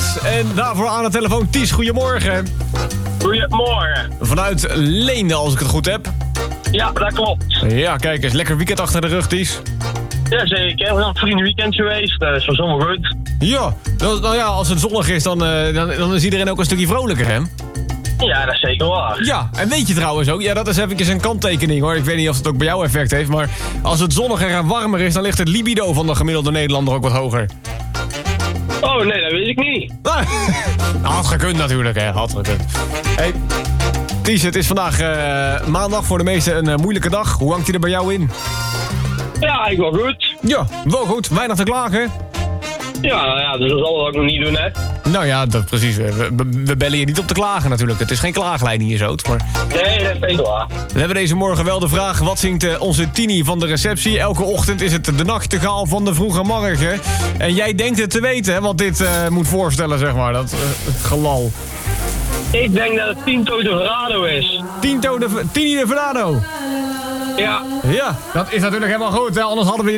En daarvoor aan de telefoon Ties, goedemorgen. Goedemorgen. Vanuit Leende, als ik het goed heb. Ja, dat klopt. Ja, kijk eens, lekker weekend achter de rug, Ties. Jazeker, we zijn een vriendenweekend geweest, dus was allemaal goed. Ja, nou ja, als het zonnig is, dan is iedereen ook een stukje vrolijker, hè? Ja, dat is zeker waar. Ja, en weet je trouwens ook, ja, dat is eventjes een kanttekening, hoor. Ik weet niet of het ook bij jou effect heeft, maar als het zonniger en warmer is, dan ligt het libido van de gemiddelde Nederlander ook wat hoger. Oh, nee, dat weet ik niet. Had gekund natuurlijk, hè. Had gekund. Hey, Ties, het is vandaag maandag, voor de meesten een moeilijke dag. Hoe hangt hij er bij jou in? Ja, ik wel goed. Ja, wel goed. Weinig te klagen. Ja, dus dat zal we ook nog niet doen, hè. Nou ja, dat precies. We bellen je niet op te klagen natuurlijk. Het is geen klaaglijn hier zo. Maar Nee, dat is zeker waar. we hebben deze morgen wel de vraag: wat zingt onze Tini van de receptie? Elke ochtend is het de nachtegaal van de vroege morgen. En jij denkt het te weten, hè, wat dit moet voorstellen, zeg maar. Dat gelal. Ik denk dat het Tinto de Verrado is. Tini de Verrado. Ja. Ja, dat is natuurlijk helemaal goed, hè? Anders hadden we